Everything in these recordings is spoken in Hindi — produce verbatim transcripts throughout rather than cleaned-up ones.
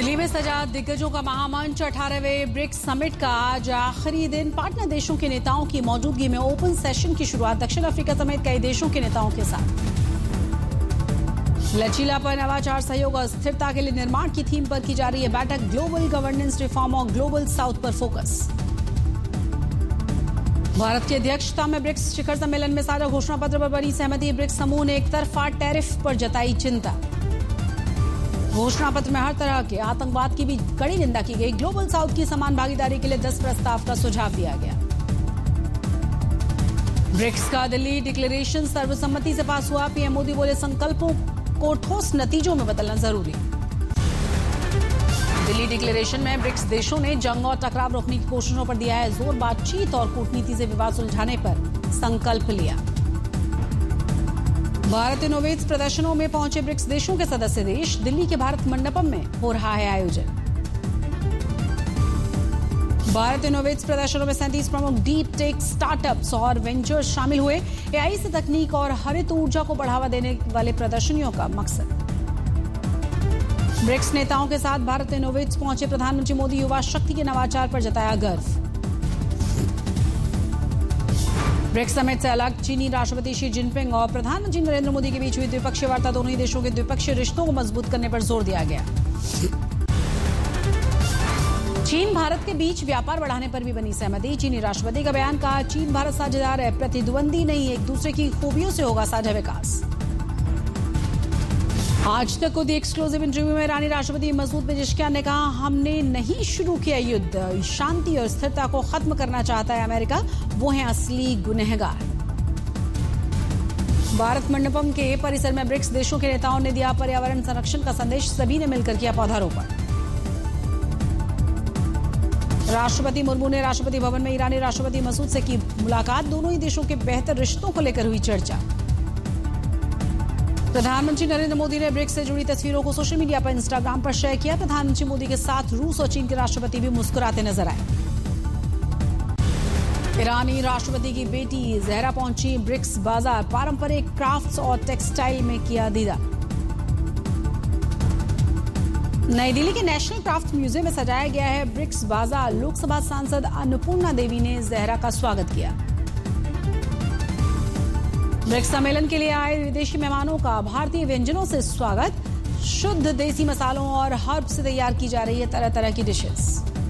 दिल्ली में सजा दिग्गजों का महामंच अठारहवें ब्रिक्स समिट का आज आखिरी दिन। पार्टनर देशों के नेताओं की मौजूदगी में ओपन सेशन की शुरुआत दक्षिण अफ्रीका समेत कई देशों के नेताओं के साथ। लचीलापन, नवाचार, सहयोग और स्थिरता के लिए निर्माण की थीम पर की जा रही है बैठक। ग्लोबल गवर्नेंस रिफॉर्म और ग्लोबल साउथ पर फोकस। भारत की अध्यक्षता में ब्रिक्स शिखर सम्मेलन में साझा घोषणा पत्र पर बनी सहमति। ब्रिक्स समूह ने एक तरफा टैरिफ पर जताई चिंता। घोषणा पत्र में हर तरह के आतंकवाद की भी कड़ी निंदा की गई। ग्लोबल साउथ की समान भागीदारी के लिए दस प्रस्ताव का सुझाव दिया गया। ब्रिक्स का दिल्ली डिक्लेरेशन सर्वसम्मति से पास हुआ। पीएम मोदी बोले, संकल्पों को ठोस नतीजों में बदलना जरूरी। दिल्ली डिक्लेरेशन में ब्रिक्स देशों ने जंग और टकराव रोकने की कोशिशों पर दिया है जोर। बातचीत और कूटनीति से विवाद सुलझाने पर संकल्प लिया। भारत इनोवेट्स प्रदर्शनों में पहुंचे ब्रिक्स देशों के सदस्य देश। दिल्ली के भारत मंडपम में हो रहा है आयोजन। भारत इनोवेट्स प्रदर्शनों में सैंतीस प्रमुख डीप टेक स्टार्टअप्स और वेंचर्स शामिल हुए। एआई से तकनीक और हरित ऊर्जा को बढ़ावा देने वाले प्रदर्शनियों का मकसद। ब्रिक्स नेताओं के साथ भारत इनोवेट्स पहुंचे प्रधानमंत्री मोदी। युवा शक्ति के नवाचार पर जताया गर्व। ब्रिक्स समिट से अलग चीनी राष्ट्रपति शी जिनपिंग और प्रधानमंत्री नरेंद्र मोदी के बीच हुई द्विपक्षीय वार्ता। दोनों ही देशों के द्विपक्षीय रिश्तों को मजबूत करने पर जोर दिया गया। चीन भारत के बीच व्यापार बढ़ाने पर भी बनी सहमति। चीनी राष्ट्रपति का बयान, कहा चीन भारत साझेदार है, प्रतिद्वंदी नहीं। एक दूसरे की खूबियों से होगा साझा विकास। आज तक को दी एक्सक्लूसिव इंटरव्यू में ईरानी राष्ट्रपति मसूद पेजेश्कियान ने कहा, हमने नहीं शुरू किया युद्ध, शांति और स्थिरता को खत्म करना चाहता है अमेरिका, वो है असली गुनहगार। भारत मंडपम के परिसर में ब्रिक्स देशों के नेताओं ने दिया पर्यावरण संरक्षण का संदेश। सभी ने मिलकर किया पौधारोपण। राष्ट्रपति मुर्मू ने राष्ट्रपति भवन में ईरानी राष्ट्रपति मसूद से की मुलाकात। दोनों ही देशों के बेहतर रिश्तों को लेकर हुई चर्चा। प्रधानमंत्री नरेंद्र मोदी ने ब्रिक्स से जुड़ी तस्वीरों को सोशल मीडिया पर इंस्टाग्राम पर शेयर किया। प्रधानमंत्री मोदी के साथ रूस और चीन के राष्ट्रपति भी मुस्कुराते नजर आए। ईरानी राष्ट्रपति की बेटी जहरा पहुंची ब्रिक्स बाजार। पारंपरिक क्राफ्ट्स और टेक्सटाइल में किया दीदार। नई दिल्ली के नेशनल क्राफ्ट म्यूजियम में सजाया गया है ब्रिक्स बाजार। लोकसभा सांसद अन्नपूर्णा देवी ने जहरा का स्वागत किया। ब्रिक्स सम्मेलन के लिए आए विदेशी मेहमानों का भारतीय व्यंजनों से स्वागत। शुद्ध देसी मसालों और हर्ब से तैयार की जा रही है तरह तरह की डिशेस।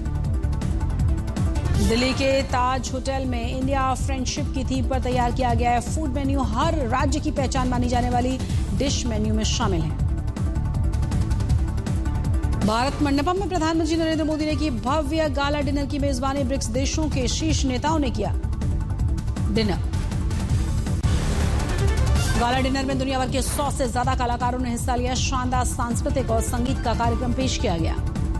दिल्ली के ताज होटल में इंडिया फ्रेंडशिप की थीम पर तैयार किया गया है फूड मेन्यू। हर राज्य की पहचान मानी जाने वाली डिश मेन्यू में शामिल है। भारत मंडपम में प्रधानमंत्री नरेंद्र मोदी ने की भव्य गाला डिनर की मेजबानी। ब्रिक्स देशों के शीर्ष नेताओं ने किया डिनर। गाला डिनर में दुनिया भर के सौ से ज्यादा कलाकारों ने हिस्सा लिया। शानदार सांस्कृतिक और संगीत का कार्यक्रम पेश किया गया।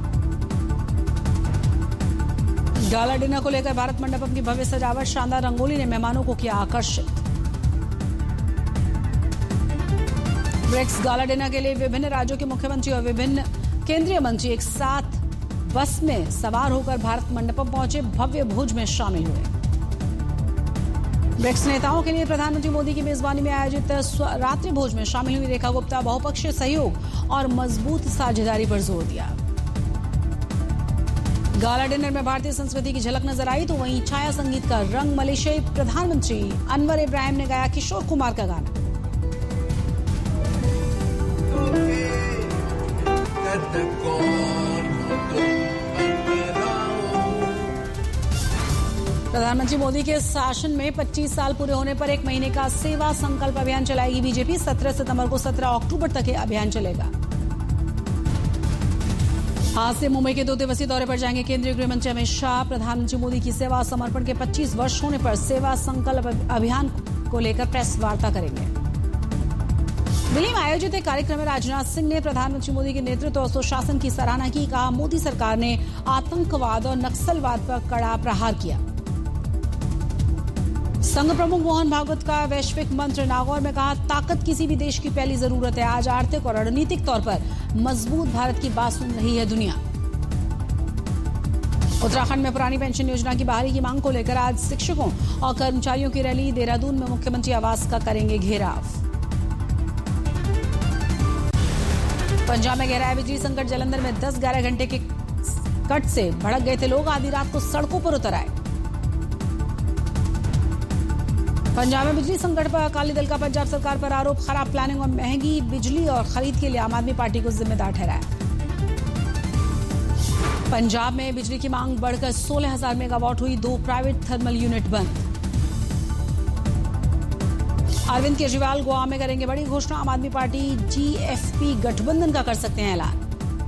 गाला डिनर को लेकर भारत मंडपम की भव्य सजावट, शानदार रंगोली ने मेहमानों को किया आकर्षित। ब्रिक्स गाला डिनर के लिए विभिन्न राज्यों के मुख्यमंत्री और विभिन्न केंद्रीय मंत्री एक साथ बस में सवार होकर भारत मंडपम पहुंचे। भव्य भोज में शामिल हुए। ब्रिक्स नेताओं के लिए प्रधानमंत्री मोदी की मेजबानी में आयोजित रात्रि भोज में शामिल हुई रेखा गुप्ता बहुपक्षीय सहयोग और मजबूत साझेदारी पर जोर दिया। गाला डिनर में भारतीय संस्कृति की झलक नजर आई तो वहीं छाया संगीत का रंग। मलेशियाई प्रधानमंत्री अनवर इब्राहिम ने गाया किशोर कुमार का गाना। प्रधानमंत्री मोदी के शासन में पच्चीस साल पूरे होने पर एक महीने का सेवा संकल्प अभियान चलाएगी बीजेपी। सत्रह सितंबर को सत्रह अक्टूबर तक अभियान चलेगा। आज से मुंबई के दो दिवसीय दौरे पर जाएंगे केंद्रीय गृह मंत्री अमित शाह। प्रधानमंत्री मोदी की सेवा समर्पण के पच्चीस वर्ष होने पर सेवा संकल्प अभियान को लेकर प्रेस वार्ता करेंगे। दिल्ली में आयोजित एक कार्यक्रम में राजनाथ सिंह ने प्रधानमंत्री मोदी के नेतृत्व और सुशासन की सराहना की। कहा, मोदी सरकार ने आतंकवाद और नक्सलवाद पर कड़ा प्रहार किया। संघ प्रमुख मोहन भागवत का वैश्विक मंत्र। नागौर में कहा, ताकत किसी भी देश की पहली जरूरत है। आज आर्थिक और रणनीतिक तौर पर मजबूत भारत की बात सुन रही है दुनिया। उत्तराखंड में पुरानी पेंशन योजना की बहाली की मांग को लेकर आज शिक्षकों और कर्मचारियों की रैली। देहरादून में मुख्यमंत्री आवास का करेंगे घेराव। पंजाब में गहराया बिजली संकट। जालंधर में दस ग्यारह घंटे के कट से भड़क गए थे लोग। आधी रात को सड़कों पर उतर आए। पंजाब में बिजली संकट पर अकाली दल का पंजाब सरकार पर आरोप। खराब प्लानिंग और महंगी बिजली और खरीद के लिए आम आदमी पार्टी को जिम्मेदार ठहराया। पंजाब में बिजली की मांग बढ़कर सोलह हजार मेगावाट हुई। दो प्राइवेट थर्मल यूनिट बंद। अरविंद केजरीवाल गोवा में करेंगे बड़ी घोषणा। आम आदमी पार्टी जीएफपी गठबंधन का कर सकते हैं ऐलान।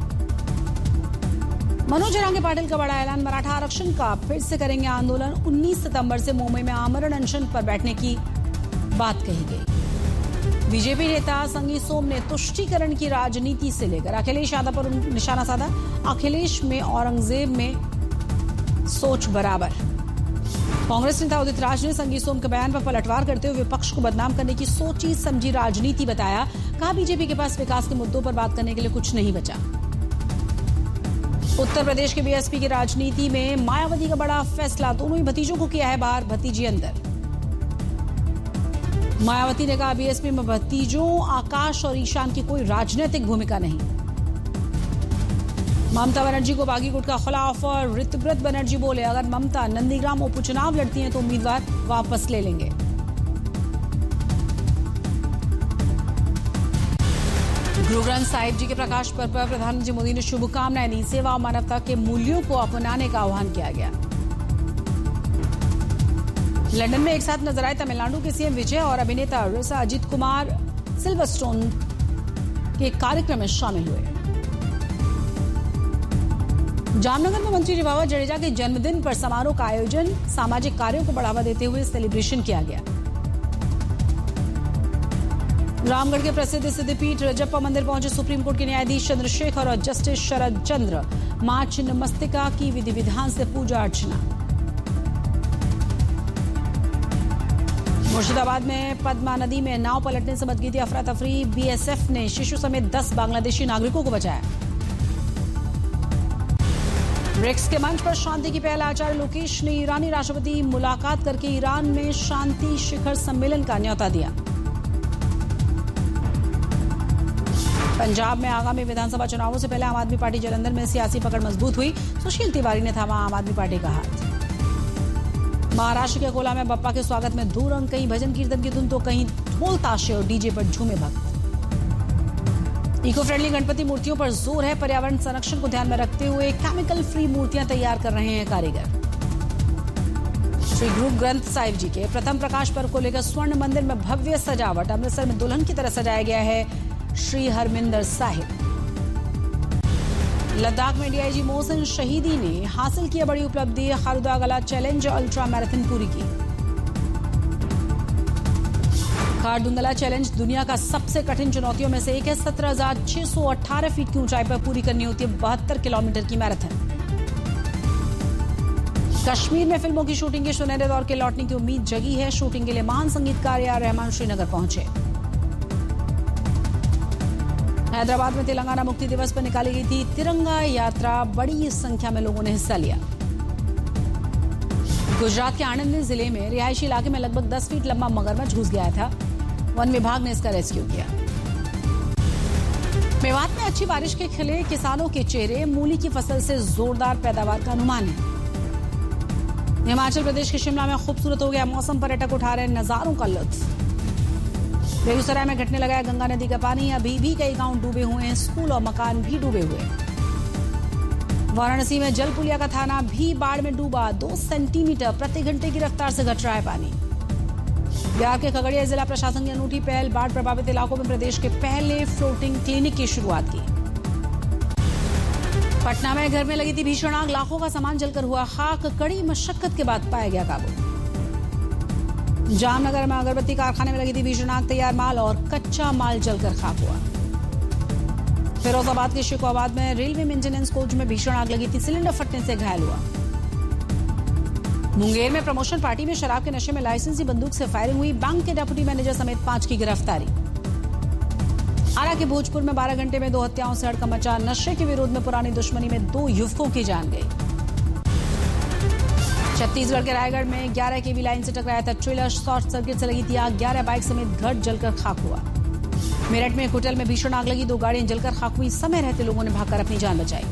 मनोज जरांगे पाटिल का बड़ा ऐलान। मराठा आरक्षण का फिर से करेंगे आंदोलन। उन्नीस सितंबर से मुंबई में आमरण अनशन पर बैठने की बात कही गई। बीजेपी नेता संगी सोम ने तुष्टीकरण की राजनीति से लेकर अखिलेश यादव पर निशाना साधा। अखिलेश में औरंगजेब में सोच बराबर। कांग्रेस नेता उदित राज ने संगी सोम के बयान पर पलटवार करते हुए विपक्ष को बदनाम करने की सोची समझी राजनीति बताया। कहा बीजेपी के पास विकास के मुद्दों पर बात करने के लिए कुछ नहीं बचा। उत्तर प्रदेश के बीएसपी की राजनीति में मायावती का बड़ा फैसला। दोनों ही भतीजों को किया है बाहर, भतीजी अंदर। मायावती ने कहा बीएसपी में भतीजों आकाश और ईशान की कोई राजनीतिक भूमिका नहीं। ममता बनर्जी को बागी गुट का खुला ऑफर। ऋतुव्रत बनर्जी बोले अगर ममता नंदीग्राम उपचुनाव लड़ती हैं तो उम्मीदवार वापस ले लेंगे। गुरु ग्रंथ साहिब जी के प्रकाश पर्व पर प्रधानमंत्री मोदी ने शुभकामनाएं दी। सेवा और मानवता के मूल्यों को अपनाने का आह्वान किया गया। लंदन में एक साथ नजर आए तमिलनाडु के सीएम विजय और अभिनेता ऋषा अजित कुमार सिल्वरस्टोन के कार्यक्रम में शामिल हुए। जामनगर में मंत्री रिवावा जडेजा के जन्मदिन पर समारोह का आयोजन। सामाजिक कार्यों को बढ़ावा देते हुए सेलिब्रेशन किया गया। रामगढ़ के प्रसिद्ध सिद्धपीठ रजप्पा मंदिर पहुंचे सुप्रीम कोर्ट के न्यायाधीश चंद्रशेखर और जस्टिस शरद चंद्र। मां छिन्नमस्तिका की विधि विधान से पूजा अर्चना। मुर्शिदाबाद में पद्मा नदी में नाव पलटने से मच गई थी अफरा तफरी। बीएसएफ ने शिशु समेत दस बांग्लादेशी नागरिकों को बचाया। ब्रिक्स के मंच पर शांति की पहल। आचार्य लोकेश ने ईरानी राष्ट्रपति मुलाकात करके ईरान में शांति शिखर सम्मेलन का न्योता दिया। पंजाब में आगामी विधानसभा चुनावों से पहले आम आदमी पार्टी जालंधर में सियासी पकड़ मजबूत हुई। सुशील तिवारी ने थामा आम आदमी पार्टी का हाथ। महाराष्ट्र के अकोला में बप्पा के स्वागत में दो रंग, कहीं भजन कीर्तन की धुन तो कहीं ढोल ताशे और डीजे पर झूमे भक्त। इको फ्रेंडली गणपति मूर्तियों पर जोर है। पर्यावरण संरक्षण को ध्यान में रखते हुए केमिकल फ्री मूर्तियां तैयार कर रहे हैं कारीगर। श्री गुरु ग्रंथ साहिब जी के प्रथम प्रकाश पर्व को लेकर स्वर्ण मंदिर में भव्य सजावट। अमृतसर में दुल्हन की तरह सजाया गया है श्री हरमिंदर साहिब। लद्दाख में डीआईजी मोहसिन शहीदी ने हासिल किया बड़ी उपलब्धि। खारुदागला चैलेंज अल्ट्रा मैराथन पूरी की। खारदुंगला चैलेंज दुनिया का सबसे कठिन चुनौतियों में से एक है। सत्रह हजार छह सौ अठारह फीट की ऊंचाई पर पूरी करनी होती है बहत्तर किलोमीटर की मैराथन। कश्मीर में फिल्मों की शूटिंग के सुनहरे दौर के लौटने की उम्मीद जगी है। शूटिंग के लिए महान संगीतकार ए आर रहमान श्रीनगर पहुंचे। हैदराबाद में तेलंगाना मुक्ति दिवस पर निकाली गई थी तिरंगा यात्रा। बड़ी संख्या में लोगों ने हिस्सा लिया। गुजरात के आणंद जिले में रिहायशी इलाके में लगभग दस फीट लंबा मगरमच्छ घुस गया था। वन विभाग ने इसका रेस्क्यू किया। मेवात में अच्छी बारिश के खिले किसानों के चेहरे। मूली की फसल से जोरदार पैदावार का अनुमान है। हिमाचल प्रदेश के शिमला में खूबसूरत हो गया मौसम। पर्यटक उठा रहे नजारों का लुत्फ। बेगूसराय में घटने लगा है गंगा नदी का पानी। अभी भी कई गांव डूबे हुए हैं। स्कूल और मकान भी डूबे हुए। वाराणसी में जल पुलिया का थाना भी बाढ़ में डूबा। दो सेंटीमीटर प्रति घंटे की रफ्तार से घट रहा है पानी। बिहार के खगड़िया जिला प्रशासन की अनूठी पहल। बाढ़ प्रभावित इलाकों में प्रदेश के पहले फ्लोटिंग क्लिनिक की शुरुआत की। पटना में घर में लगी थी भीषण आग। लाखों का सामान जलकर हुआ खाक। कड़ी मशक्कत के बाद पाया गया काबू। जामनगर में अगरबत्ती कारखाने में लगी थी भीषण आग। तैयार माल और कच्चा माल जलकर खाक हुआ। फिरोजाबाद के शिकोहाबाद में रेलवे मेंटेनेंस कोच में भीषण आग लगी थी। सिलेंडर फटने से घायल हुआ। मुंगेर में प्रमोशन पार्टी में शराब के नशे में लाइसेंसी बंदूक से फायरिंग हुई। बैंक के डिप्टी मैनेजर समेत पांच की गिरफ्तारी। आरा के भोजपुर में बारह घंटे में दो हत्याओं से हड़कंप मचा। नशे के विरोध में पुरानी दुश्मनी में दो युवकों की जान गई। छत्तीसगढ़ के रायगढ़ में ग्यारह केवी लाइन से टकराया था ट्रेलर। शॉर्ट सर्किट से लगी थी आग। ग्यारह बाइक समेत घर जलकर खाक हुआ। मेरठ में एक होटल में भीषण आग लगी, दो गाड़ियां जलकर खाक हुई, समय रहते लोगों ने भागकर अपनी जान बचाई।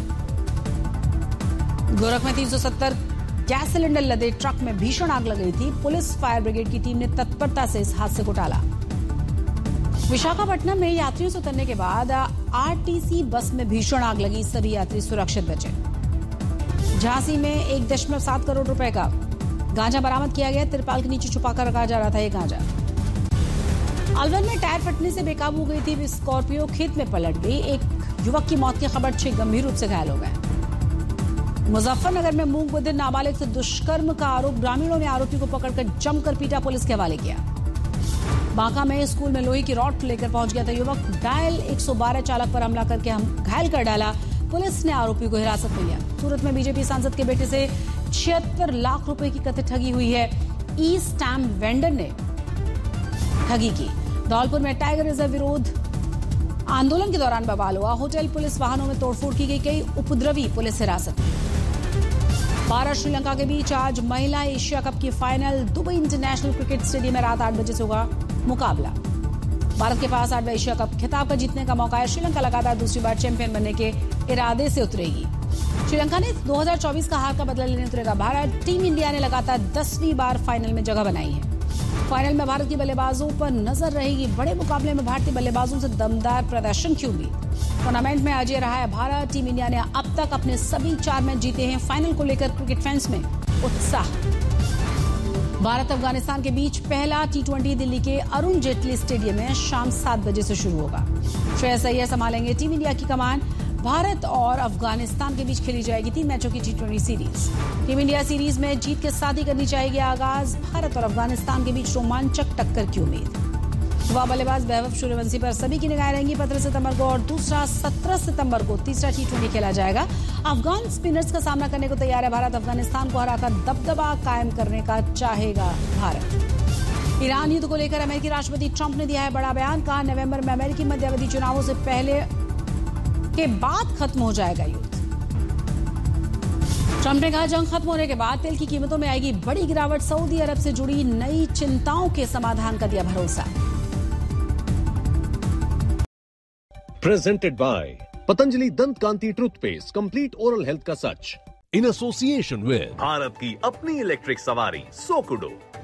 गोरख में तीन सौ सत्तर गैस सिलेंडर लदे ट्रक में भीषण आग लग गई थी। पुलिस फायर ब्रिगेड की टीम ने तत्परता से इस हादसे को टाला। विशाखापट्टनम में यात्रियों से उतरने के बाद आरटीसी बस में भीषण आग लगी, सभी यात्री सुरक्षित बचे। झांसी में एक दशमलव सात करोड़ रुपए का गांजा बरामद किया गया, तिरपाल के नीचे छुपाकर रखा जा रहा था ये गांजा। अलवर में टायर फटने से बेकाबू हो गई थी स्कॉर्पियो, खेत में पलट गई, एक युवक की मौत की खबर, छह गंभीर रूप से घायल हो गए। मुजफ्फरनगर में मूंग बुद्धिर नाबालिग से दुष्कर्म का आरोप, ग्रामीणों ने आरोपी को पकड़कर जमकर पीटा, पुलिस के हवाले किया। बांका में स्कूल में लोहे की रॉड लेकर पहुंच गया था युवक, डायल एक सौ बारह चालक पर हमला करके हम घायल कर डाला, पुलिस ने आरोपी को हिरासत में लिया। सूरत में बीजेपी सांसद के बेटे से छिहत्तर लाख रुपए की कथित ठगी हुई है, ई स्टैम्प वेंडर ने ठगी की। धौलपुर में टाइगर रिजर्व विरोध आंदोलन के दौरान बवाल हुआ, होटल पुलिस वाहनों में तोड़फोड़ की गई, कई उपद्रवी पुलिस हिरासत में। भारत श्रीलंका के बीच आज महिला एशिया कप की final, Dubai international cricket stadium में रात आठ बजे से होगा मुकाबला। भारत के पास आठवां एशिया कप खिताब का जीतने का मौका है, श्रीलंका लगातार दूसरी बार चैंपियन बनने के इरादे से उतरेगी। श्रीलंका ने दो हज़ार चौबीस का हार का बदला लेने उतरेगा भारत। टीम इंडिया ने लगातार दसवीं बार फाइनल में जगह बनाई है। फाइनल में भारत की बल्लेबाजों पर नजर रहेगी, बड़े मुकाबले में भारतीय बल्लेबाजों से दमदार प्रदर्शन की उम्मीद। टूर्नामेंट में अजय रहा है भारत, टीम इंडिया ने अब तक अपने सभी चार मैच जीते हैं। फाइनल को लेकर क्रिकेट फैंस में उत्साह। भारत अफगानिस्तान के बीच पहला टी ट्वेंटी दिल्ली के अरुण जेटली स्टेडियम में शाम सात बजे से शुरू होगा। श्रेयस अय्यर संभालेंगे टीम इंडिया की कमान। भारत और अफगानिस्तान के बीच खेली जाएगी तीन मैचों की T twenty series. Team India series में जीत के साथ ही करनी चाहिए आगाज। भारत और अफगानिस्तान के बीच रोमांचक टक्कर की उम्मीद। युवा बल्लेबाज वैभव सूर्यवंशी पर सभी की निगाहें रहेंगी। पंद्रह सितंबर को और दूसरा सत्रह सितंबर को तीसरा टी ट्वेंटी खेला जाएगा। अफगान स्पिनर्स का सामना करने को तैयार है भारत। अफगानिस्तान को हराकर दबदबा कायम करने का चाहेगा भारत। ईरान युद्ध को लेकर अमेरिकी राष्ट्रपति ट्रंप ने दिया है बड़ा बयान, कहा नवंबर में अमेरिकी मध्यावधि चुनावों से पहले के बाद खत्म हो जाएगा युद्ध। ट्रंप ने कहा जंग खत्म होने के बाद तेल की कीमतों में आएगी बड़ी गिरावट। सऊदी अरब से जुड़ी नई चिंताओं के समाधान का दिया भरोसा। Presented by पतंजलि दंत कांति टूथपेस्ट, कंप्लीट ओरल हेल्थ का सच, इन एसोसिएशन विद भारत की अपनी इलेक्ट्रिक सवारी सोकुडो।